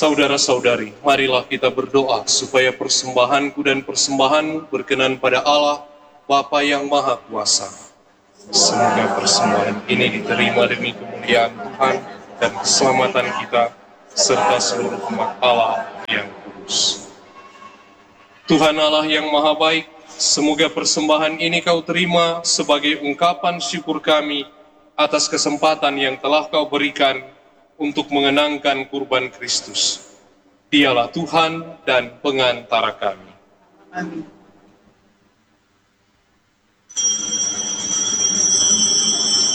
Saudara-saudari, marilah kita berdoa supaya persembahanku dan persembahanmu berkenan pada Allah, Bapa yang Maha Kuasa. Semoga persembahan ini diterima demi kemuliaan Tuhan dan keselamatan kita, serta seluruh umat Allah yang kudus. Tuhan Allah yang Maha Baik, semoga persembahan ini Kau terima sebagai ungkapan syukur kami atas kesempatan yang telah Kau berikan untuk mengenangkan kurban Kristus. Dialah Tuhan dan pengantara kami. Amin.